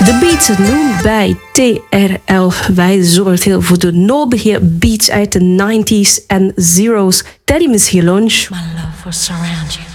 De beats nu bij TRL. Wij zorgen heel voor de nodige beats uit de 90s en zeros. Teddy Miss Lunch. My love will surround you.